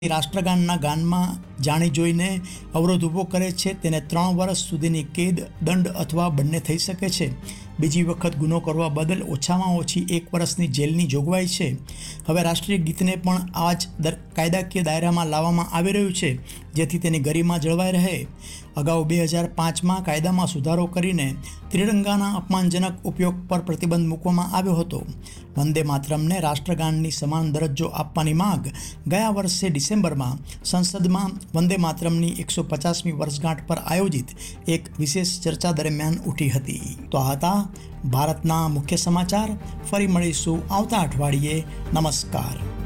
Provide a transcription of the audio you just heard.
રાષ્ટ્રગાનના ગાનમાં જાણી જોઈને અવરોધ ઊભો કરે છે તેને 3 વર્ષ સુધીની કેદ, દંડ અથવા બંને થઈ શકે છે. બીજી વખત ગુનો કરવા બદલ ઓછામાં ઓછી 1 વર્ષની જેલની જોગવાઈ છે. હવે રાષ્ટ્રીય ગીતને પણ આ જ કાયદાકીય દાયરામાં લાવવામાં આવી રહ્યું છે જેથી તેની ગરિમા જળવાઈ રહે. અગાઉ 2005માં કાયદામાં સુધારો કરીને ત્રિરંગાના અપમાનજનક ઉપયોગ પર પ્રતિબંધ મૂકવામાં આવ્યો હતો. વંદે માતરમને રાષ્ટ્રગાનની સમાન દરજ્જો આપવાની માંગ ગયા વર્ષે ડિસેમ્બરમાં સંસદમાં વંદે માતરમની 150મી વર્ષગાંઠ પર આયોજિત એક વિશેષ ચર્ચા દરમિયાન ઉઠી હતી. તો આ હતા ભારતના મુખ્ય સમાચાર. ફરી મળીશું આવતા અઠવાડિયે. નમસ્કાર.